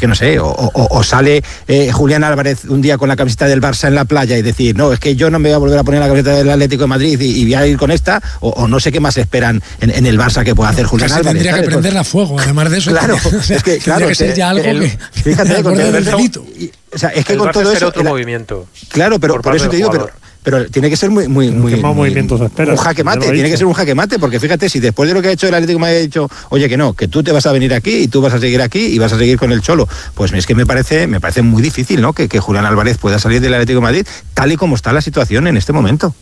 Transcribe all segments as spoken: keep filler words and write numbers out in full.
que no sé, o, o, o sale eh, Julián Álvarez un día con la camiseta del Barça en la playa y decir, no, es que yo no me voy a volver a poner la camiseta del Atlético de Madrid y, y voy a ir con esta, o, o no sé qué más esperan en, en el Barça que pueda hacer Julián Casi Álvarez. tendría ¿sabes? que prenderla a fuego, además de eso. Claro, o sea, es que, claro, tendría que ser ya algo el, que... Fíjate, con del delito. Y, o sea, es que el con Barça todo eso... otro el, movimiento. Claro, pero por, por eso te digo, pero, pero tiene que ser muy... muy, muy ¿Qué más muy, movimientos esperas? Un jaque mate, tiene que ser un jaque mate, porque fíjate, si después de lo que ha hecho el Atlético me haya dicho, oye, que no, que tú te vas a venir aquí y tú vas a seguir aquí y vas a seguir con el Cholo, pues es que me parece me parece muy difícil, ¿no? Que, que Julián Álvarez pueda salir del Atlético de Madrid tal y como está la situación en este momento.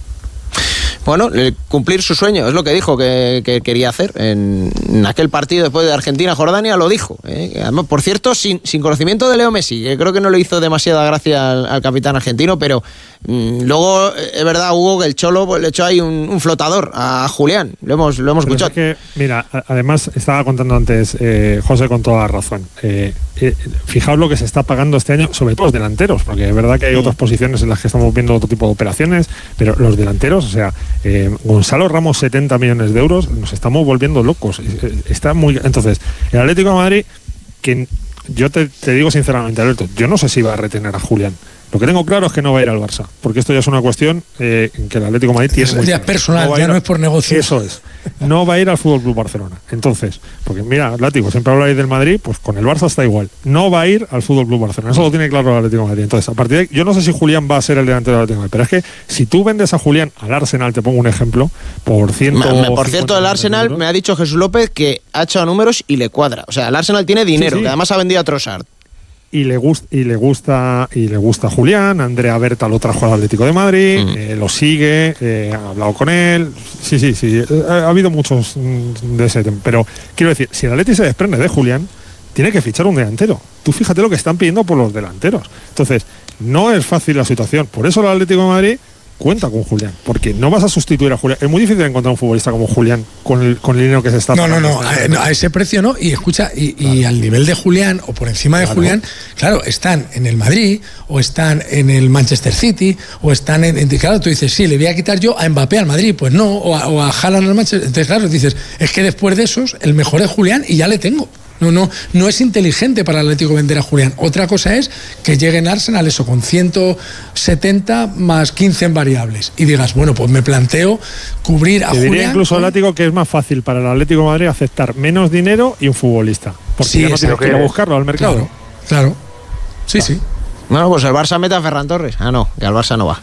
Bueno, cumplir su sueño, es lo que dijo que, que quería hacer en, en aquel partido después de Argentina-Jordania, lo dijo. ¿eh? Además, por cierto, sin, sin conocimiento de Leo Messi, que creo que no le hizo demasiada gracia al, al capitán argentino, pero mmm, luego es verdad, Hugo, que el Cholo pues, le echó ahí un, un flotador a Julián, lo hemos, lo hemos escuchado. Es que, mira, además estaba contando antes eh, José con toda la razón. Eh, eh, fijaos lo que se está pagando este año, sobre todo los delanteros, porque es verdad que hay otras posiciones en las que estamos viendo otro tipo de operaciones, pero los delanteros, o sea, eh, Gonzalo Ramos setenta millones de euros, nos estamos volviendo locos. Está muy, entonces, el Atlético de Madrid, que yo te, te digo sinceramente, Alberto, yo no sé si va a retener a Julián. Lo que tengo claro es que no va a ir al Barça, porque esto ya es una cuestión eh, en que el Atlético de Madrid tiene. Es ya personal, no ya no es por negocio. Eso es. No va a ir al Fútbol Club Barcelona. Entonces, porque mira, Látigo, siempre habláis del Madrid, pues con el Barça está igual. No va a ir al Fútbol Club Barcelona. Eso lo tiene claro el Atlético de Madrid. Entonces, a partir de yo no sé si Julián va a ser el delantero del Atlético de Madrid, pero es que si tú vendes a Julián al Arsenal, te pongo un ejemplo, por ciento. Por cierto, el Arsenal me ha dicho Jesús López que ha echado números y le cuadra. O sea, el Arsenal tiene dinero, sí, sí. que además ha vendido a Trossard. Y le gusta y le gusta y le gusta Julián. Andrea Berta lo trajo al Atlético de Madrid, mm. eh, lo sigue, eh, ha hablado con él. Sí, sí, sí. Ha, ha habido muchos de ese tema. Pero quiero decir, si el Atlético se desprende de Julián, tiene que fichar un delantero. Tú fíjate lo que están pidiendo por los delanteros. Entonces, no es fácil la situación. Por eso el Atlético de Madrid cuenta con Julián, porque no vas a sustituir a Julián. Es muy difícil encontrar un futbolista como Julián con el, con el dinero que se está no, pagando. No, no, no, a, a ese precio no. Y escucha, y, claro. y al nivel de Julián, o por encima de claro. Julián, claro, están en el Madrid, o están en el Manchester City, o están en, en... Claro, tú dices, sí, le voy a quitar yo a Mbappé al Madrid, pues no, o a, o a Haaland al Manchester. Entonces, claro, dices, es que después de esos, el mejor es Julián y ya le tengo. No, no, no es inteligente para el Atlético vender a Julián. Otra cosa es que llegue en Arsenal eso con ciento setenta más quince en variables y digas, bueno, pues me planteo cubrir a Te Julián. Diría incluso el Atlético que es más fácil para el Atlético de Madrid aceptar menos dinero y un futbolista, porque sí, ya no tienes que ir a buscarlo al mercado. Claro, claro. Sí, claro. sí. Bueno, pues el Barça mete a Ferran Torres. Ah, no, que al Barça no va.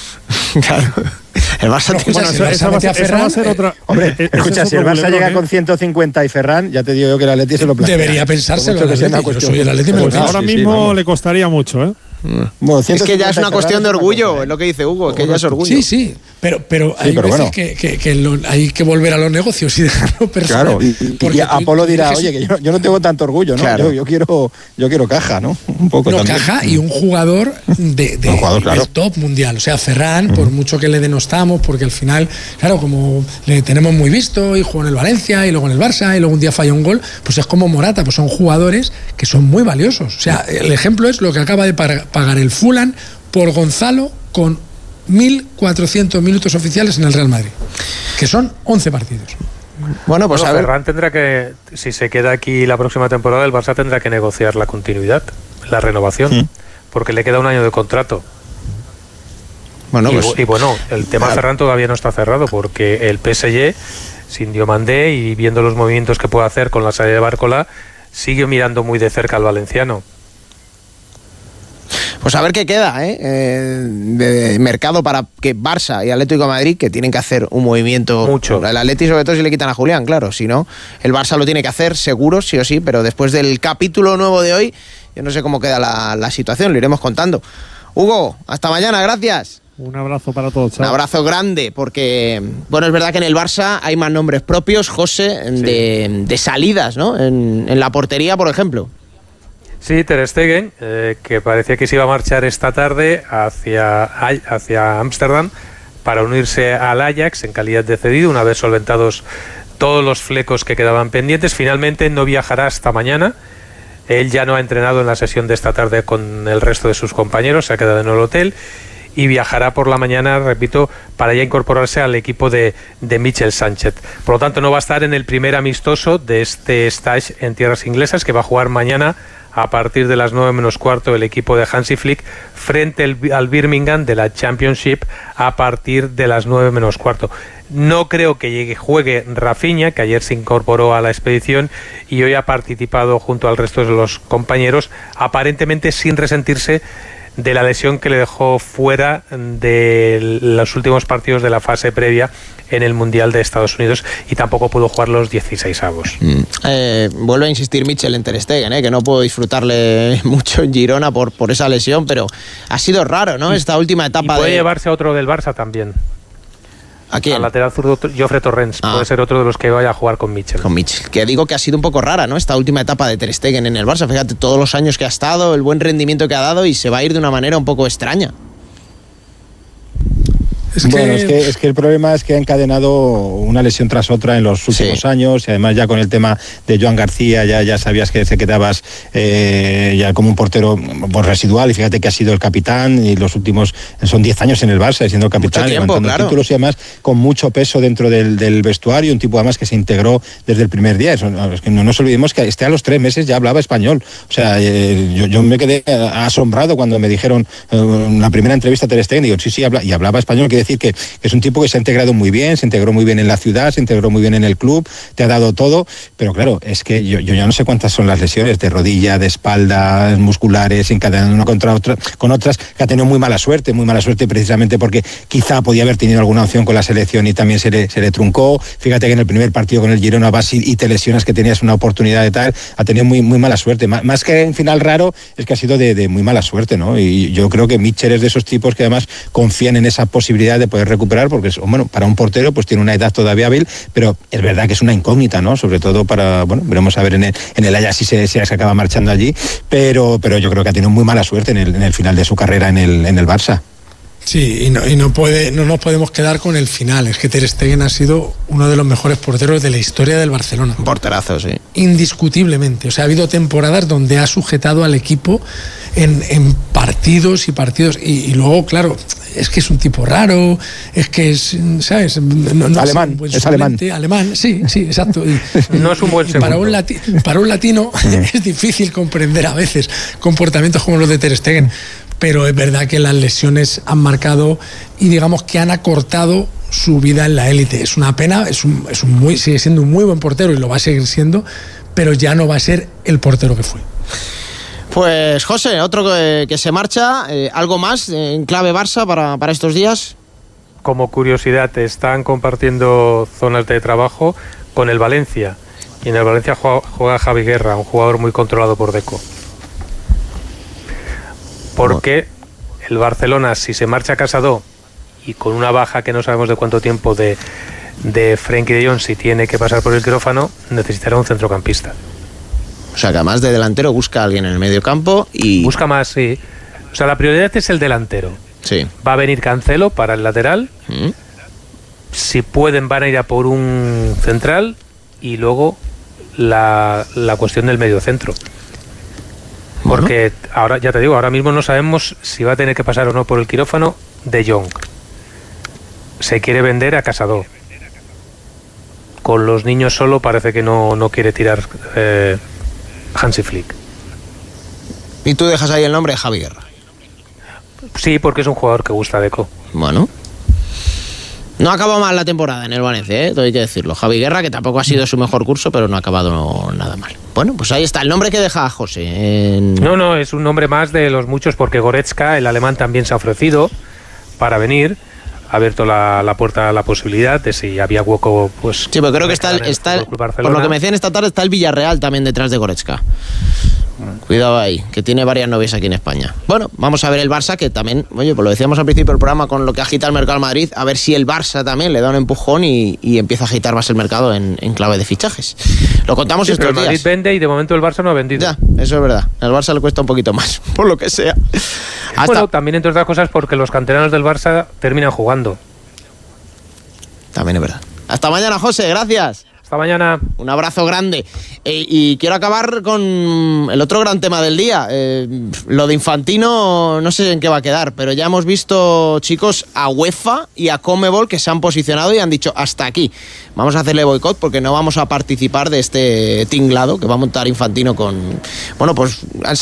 Claro. El Barça no, tiene bueno, que esa, esa, va, esa Ferran, va a ser otra. Eh, hombre, eh, escucha, si el Barça llega ¿eh? con ciento cincuenta y Ferran, ya te digo yo que el Atleti se lo plantea. Debería pensárselo. Que sea yo soy el Atleti, pues ahora sí, mismo sí, le costaría mucho, ¿eh? Bueno, es que ya es una cuestión de orgullo, es lo que dice Hugo, es que ya es orgullo. Sí, sí, pero, pero hay sí, pero veces bueno. que, que, que lo, hay que volver a los negocios y dejarlo personal. Claro, y, y, y Apolo dirá, oye, que yo, yo no tengo tanto orgullo, ¿no? Claro. Yo, yo, quiero, yo quiero caja, ¿no? Un poco no, también. caja y un jugador de, de un jugador, claro. del top mundial. O sea, Ferran, uh-huh. por mucho que le denostamos, porque al final, claro, como le tenemos muy visto y jugó en el Valencia y luego en el Barça y luego un día falla un gol, pues es como Morata, pues son jugadores que son muy valiosos. O sea, el ejemplo es lo que acaba de pagar el Fulham por Gonzalo con mil cuatrocientos minutos oficiales en el Real Madrid, que son once partidos. Bueno, pues bueno, a ver. Ferran tendrá que, si se queda aquí la próxima temporada, el Barça tendrá que negociar la continuidad, la renovación, ¿sí? Porque le queda un año de contrato. Bueno, y, pues, y bueno, el tema claro. Ferran todavía no está cerrado, porque el P S G, sin Diomandé y viendo los movimientos que puede hacer con la salida de Bárcola, sigue mirando muy de cerca al valenciano. Pues a ver qué queda, ¿eh? eh de mercado para que Barça y Atlético de Madrid, que tienen que hacer un movimiento. Mucho. El Atlético, sobre todo, si le quitan a Julián, claro. Si no, el Barça lo tiene que hacer, seguro, sí o sí. Pero después del capítulo nuevo de hoy, yo no sé cómo queda la, la situación, lo iremos contando. Hugo, hasta mañana, gracias. Un abrazo para todos. Chao. Un abrazo grande, porque, bueno, es verdad que en el Barça hay más nombres propios, José, sí. de, de salidas, ¿no? En, en la portería, por ejemplo. Sí, Ter Stegen, eh, que parecía que se iba a marchar esta tarde hacia hacia Ámsterdam para unirse al Ajax en calidad de cedido, una vez solventados todos los flecos que quedaban pendientes. Finalmente no viajará hasta mañana. Él ya no ha entrenado en la sesión de esta tarde con el resto de sus compañeros, se ha quedado en el hotel y viajará por la mañana, repito, para ya incorporarse al equipo de, de Michel Sánchez. Por lo tanto, no va a estar en el primer amistoso de este stage en tierras inglesas, que va a jugar mañana a partir de las nueve menos cuarto el equipo de Hansi Flick frente el, al Birmingham de la Championship a partir de las nueve menos cuarto. No creo que llegue, juegue Rafinha, que ayer se incorporó a la expedición y hoy ha participado junto al resto de los compañeros, aparentemente sin resentirse de la lesión que le dejó fuera de los últimos partidos de la fase previa en el Mundial de Estados Unidos, y tampoco pudo jugar los dieciseisavos. Mm. Eh, vuelve a insistir Mitchell en Ter Stegen, eh, que no puedo disfrutarle mucho en Girona por, por esa lesión, pero ha sido raro, ¿no? Esta última etapa. Y puede de... llevarse a otro del Barça también. ¿A quién? Al lateral zurdo, Jofre Torrens. Ah. Puede ser otro de los que vaya a jugar con Mitchell. Con Mitchell. Que digo que ha sido un poco rara, ¿no? Esta última etapa de Ter Stegen en el Barça. Fíjate, todos los años que ha estado, el buen rendimiento que ha dado, y se va a ir de una manera un poco extraña. Es bueno, que... Es, que, es que el problema es que ha encadenado una lesión tras otra en los últimos sí. años, y además ya con el tema de Joan García ya, ya sabías que se quedabas eh, ya como un portero pues, residual, y fíjate que ha sido el capitán, y los últimos son diez años en el Barça siendo capitán, mucho tiempo, claro. títulos, y además con mucho peso dentro del, del vestuario, un tipo además que se integró desde el primer día. Eso, es que no nos olvidemos que este a los tres meses ya hablaba español, o sea, eh, yo, yo me quedé asombrado cuando me dijeron eh, en la primera entrevista a Ter Stegen, digo, sí, sí, habla, y hablaba español, quiere decir que es un tipo que se ha integrado muy bien, se integró muy bien en la ciudad, se integró muy bien en el club, te ha dado todo, pero claro, es que yo, yo ya no sé cuántas son las lesiones de rodilla, de espalda, musculares, encadenando una contra otra, con otras, que ha tenido muy mala suerte, muy mala suerte precisamente porque quizá podía haber tenido alguna opción con la selección y también se le, se le truncó. Fíjate que en el primer partido con el Girona vas y, y te lesionas, que tenías una oportunidad de tal, ha tenido muy, muy mala suerte. Más, más que un final raro, es que ha sido de, de muy mala suerte, ¿no? Y yo creo que Mitchell es de esos tipos que además confían en esa posibilidad de poder recuperar, porque es, bueno, para un portero pues tiene una edad todavía hábil, pero es verdad que es una incógnita, ¿no? Sobre todo para, bueno, veremos a ver en el, en el Ajax si se, se acaba marchando allí, pero, pero yo creo que ha tenido muy mala suerte en el, en el final de su carrera en el, en el Barça. Sí, y, no, y no, puede, no nos podemos quedar con el final. Es que Ter Stegen ha sido uno de los mejores porteros de la historia del Barcelona. Un porterazo, sí. Indiscutiblemente. O sea, ha habido temporadas donde ha sujetado al equipo en, en partidos y partidos. Y, y luego, claro, es que es un tipo raro, es que es, ¿sabes? No, no alemán, es, es alemán. Alemán, sí, sí, exacto. Y, no es un buen segundo. Para un, lati, para un latino es difícil comprender a veces comportamientos como los de Ter Stegen. Pero es verdad que las lesiones han marcado y digamos que han acortado su vida en la élite. Es una pena, es un, es un muy, sigue siendo un muy buen portero y lo va a seguir siendo, pero ya no va a ser el portero que fue. Pues José, otro que, que se marcha, eh, ¿algo más en clave Barça para, para estos días? Como curiosidad, están compartiendo zonas de trabajo con el Valencia, y en el Valencia juega, juega Javi Guerra, un jugador muy controlado por Deco. Porque el Barcelona, si se marcha Casado y con una baja que no sabemos de cuánto tiempo de, de Frenkie de Jong, si tiene que pasar por el quirófano, necesitará un centrocampista. O sea, que además de delantero busca a alguien en el medio campo y... Busca más, sí. O sea, la prioridad es el delantero. Sí. Va a venir Cancelo para el lateral. ¿Mm? Si pueden, van a ir a por un central, y luego la, la cuestión del medio centro. Porque bueno, ahora ya te digo, ahora mismo no sabemos si va a tener que pasar o no por el quirófano de Jong. Se quiere vender a Casado. Con los niños solo parece que no, no quiere tirar eh, Hansi Flick. ¿Y tú dejas ahí el nombre de Javi Guerra? Sí, porque es un jugador que gusta a Deco. Bueno. No ha acabado mal la temporada en el Valencia, ¿eh? Todo hay que decirlo. Javi Guerra, que tampoco ha sido su mejor curso, pero no ha acabado no, nada mal. Bueno, pues ahí está el nombre que deja a José. En... No, no, es un nombre más de los muchos, porque Goretzka, el alemán, también se ha ofrecido para venir. Ha abierto la, la puerta a la posibilidad de si había hueco, pues... Sí, pero creo que está, el, está el, por lo que me decían esta tarde, está el Villarreal también detrás de Goretzka. Cuidado ahí, que tiene varias novias aquí en España. Bueno, vamos a ver el Barça, que también, oye, pues lo decíamos al principio del programa con lo que agita el mercado del Madrid, a ver si el Barça también le da un empujón y, y empieza a agitar más el mercado en, en clave de fichajes. Lo contamos sí, estos pero el Madrid días. Vende y de momento el Barça no ha vendido. Ya, eso es verdad. Al Barça le cuesta un poquito más, por lo que sea. Hasta... Bueno, también entre otras cosas porque los canteranos del Barça terminan jugando. También es verdad. Hasta mañana, José, gracias. Hasta Hasta mañana. Un abrazo grande. Eh, y quiero acabar con el otro gran tema del día. Eh, lo de Infantino no sé en qué va a quedar, pero ya hemos visto, chicos, a UEFA y a Conmebol que se han posicionado y han dicho hasta aquí. Vamos a hacerle boicot porque no vamos a participar de este tinglado que va a montar Infantino con... Bueno, pues han